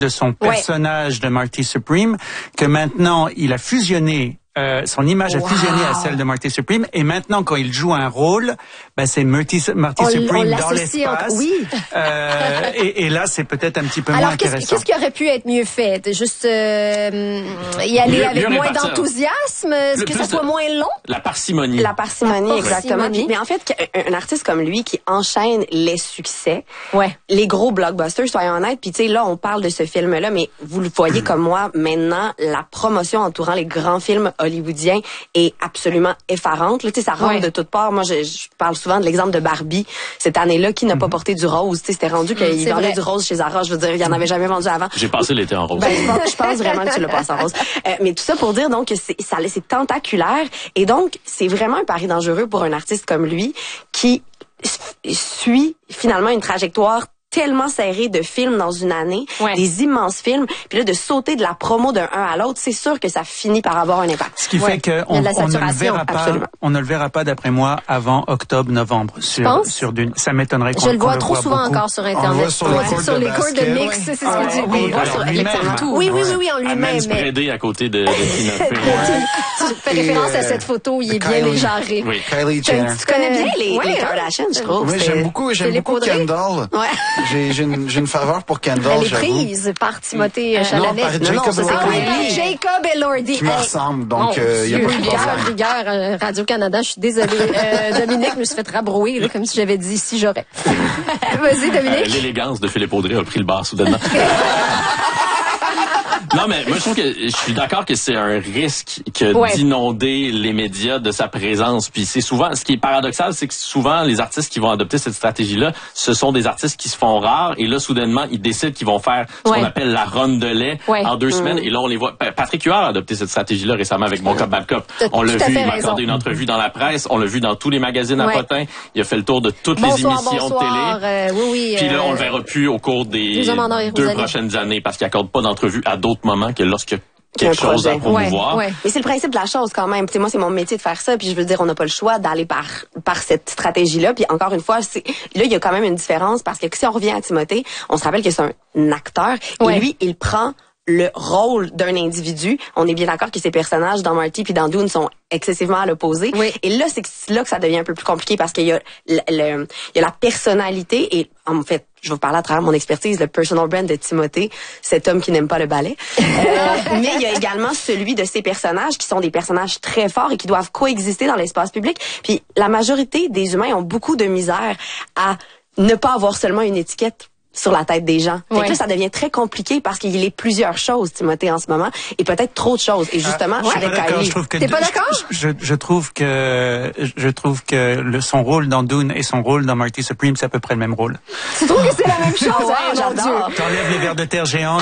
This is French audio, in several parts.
de son personnage de Marty Supreme, que maintenant il a fusionné. Son image a fusionné à celle de Marty Supreme, et maintenant quand il joue un rôle, c'est Marty Supreme dans l'espace. Oui. Et là, c'est peut-être un petit peu moins intéressant. Qu'est-ce qui aurait pu être mieux fait? Juste y aller avec moins d'enthousiasme, que ça soit moins long? La parcimonie. La parcimonie, exactement. Mais en fait, un artiste comme lui qui enchaîne les succès, les gros blockbusters, soyons honnêtes, puis tu sais, là, on parle de ce film-là, mais vous le voyez comme moi, maintenant, la promotion entourant les grands films hollywoodien est absolument effarante. Là, tu sais, ça rentre de toutes parts. Moi, je parle souvent de l'exemple de Barbie. Cette année-là, qui n'a pas porté du rose? Tu sais, c'était rendu qu'il vendait du rose chez Zara. Je veux dire, il y en avait jamais vendu avant. J'ai passé l'été en rose. Je pense vraiment que tu l'as passé en rose. Mais tout ça pour dire donc que c'est tentaculaire, et donc c'est vraiment un pari dangereux pour un artiste comme lui qui suit finalement une trajectoire tellement serré de films dans une année, des immenses films, puis là de sauter de la promo d'un à l'autre, c'est sûr que ça finit par avoir un impact. Ce qui fait qu'on ne le verra pas d'après moi avant octobre-novembre sur Dune. Ça m'étonnerait qu'on Je le vois trop souvent encore sur Internet. Sur les cours de mix, c'est ce que je dis. Oui, en lui-même. Oui, en lui-même. Spreadé à côté de Tina Fey. Tu fais référence à cette photo, il est bien éjarré. Oui. Kylie Jenner. Tu connais bien les Kardashians, je trouve. Oui, j'aime beaucoup Kendall. J'ai une faveur pour Kendall. Elle est prise par Timothée Chalamet. Jacob Elordi. Qui me ressemble, donc il n'y a pas de problème. Rigueur, Radio-Canada, je suis désolée. Dominique, je me suis fait rabrouer, là, comme si j'avais dit si j'aurais. Vas-y, Dominique. L'élégance de Philippe Audrey a pris le bar soudainement. Non, mais moi, je trouve que je suis d'accord que c'est un risque que d'inonder les médias de sa présence. Puis c'est souvent, ce qui est paradoxal, c'est que souvent, les artistes qui vont adopter cette stratégie-là, ce sont des artistes qui se font rares. Et là, soudainement, ils décident qu'ils vont faire ce qu'on appelle la ronde de lait en 2 semaines. Et là, on les voit. Patrick Huard a adopté cette stratégie-là récemment avec Bon Cop, Bad Cop. On l'a vu, il m'a accordé une entrevue dans la presse. On l'a vu dans tous les magazines à potins. Il a fait le tour de toutes les émissions de télé. Puis là, on le verra plus au cours des 2 prochaines années parce qu'il accorde pas d'entrevue à d'autres moments que lorsque quelque chose à promouvoir. Mais c'est le principe de la chose quand même. T'sais, moi, c'est mon métier de faire ça, puis je veux dire, on n'a pas le choix d'aller par cette stratégie-là. Puis encore une fois, là, il y a quand même une différence parce que si on revient à Timothée, on se rappelle que c'est un acteur et lui, il prend le rôle d'un individu. On est bien d'accord que ces personnages dans Marty puis dans Dune sont excessivement à l'opposé. Et là, c'est là que ça devient un peu plus compliqué parce qu'il y a la personnalité et en fait, je vais vous parler à travers mon expertise, le personal brand de Timothée, cet homme qui n'aime pas le ballet. Mais il y a également celui de ces personnages qui sont des personnages très forts et qui doivent coexister dans l'espace public. Puis la majorité des humains ont beaucoup de misère à ne pas avoir seulement une étiquette sur la tête des gens. Fait que là, ça devient très compliqué parce qu'il est plusieurs choses, Timothée, en ce moment, et peut-être trop de choses. Et justement, avec Kylie. T'es pas d'accord? Je trouve que son rôle dans Dune et son rôle dans Marty Supreme, c'est à peu près le même rôle. Tu trouves que c'est la même chose? J'adore. T'enlèves les vers de terre géants,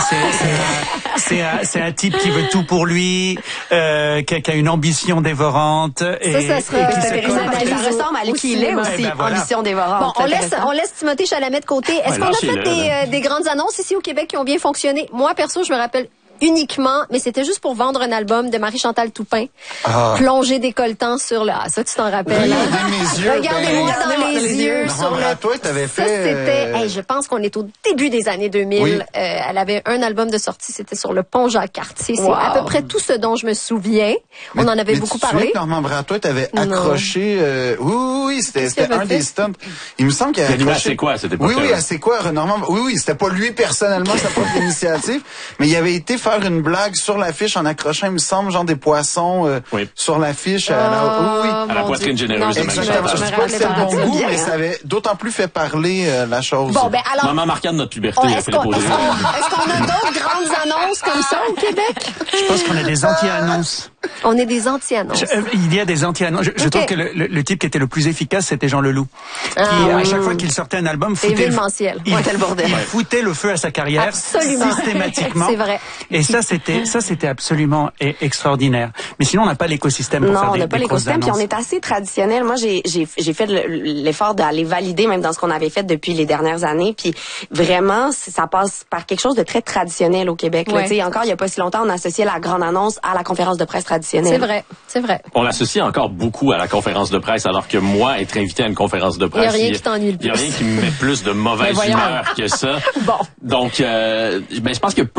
c'est un type qui veut tout pour lui, qui a une ambition dévorante. Ça sera ça ressemble à lui qu'il est aussi, ambition dévorante. Bon, on laisse Timothée Chalamet de côté. Est-ce qu'on a fait des grandes annonces ici au Québec qui ont bien fonctionné? Moi, perso, je me rappelle uniquement, mais c'était juste pour vendre un album de Marie-Chantal Toupin. Plongée décolletant sur le... ça, tu t'en rappelles. Regardez-moi dans les yeux. Toi, t'avais fait... Ça, c'était... je pense qu'on est au début des années 2000. Oui. Elle avait un album de sortie, c'était sur le pont Jacques-Cartier. C'est à peu près tout ce dont je me souviens. On en avait beaucoup parlé. Normand Bratois, t'avais accroché... Oui, c'était un des stunts. Il me semble qu'il avait accroché... C'est quoi, cette époque-là? Oui, c'est quoi, Normand... Oui, c'était pas lui personnellement, sa propre initiative, mais il avait été faire une blague sur l'affiche en accrochant, il me semble, genre des poissons sur l'affiche. À la poitrine généreuse de Exactement. Je dis pas que c'était le bon goût, mais ça avait d'autant plus fait parler la chose. Bon, ben alors... Maman marquante de notre puberté. Est-ce qu'on a d'autres grandes annonces comme ça au Québec? Je pense qu'on a des anti-annonces. On est des anti-annonces. Il y a des anti-annonces. Je trouve que le type qui était le plus efficace, c'était Jean Leloup. Qui, à chaque fois qu'il sortait un album, foutait le feu à sa carrière. Absolument. Systématiquement. C'est vrai. Et ça, c'était absolument extraordinaire. Mais sinon, on n'a pas l'écosystème pour faire des grosses annonces. Non, on n'a pas l'écosystème, puis on est assez traditionnel. Moi, j'ai fait l'effort d'aller valider même dans ce qu'on avait fait depuis les dernières années. Puis vraiment, ça passe par quelque chose de très traditionnel au Québec. Là, encore il y a pas si longtemps, on associait la grande annonce à la conférence de presse traditionnelle. traditionnelle. C'est vrai. On l'associe encore beaucoup à la conférence de presse, alors que moi, être invité à une conférence de presse, il y a rien qui t'ennuie le plus. Il y a rien qui me met plus de mauvaise humeur que ça. Bon. Donc, je pense que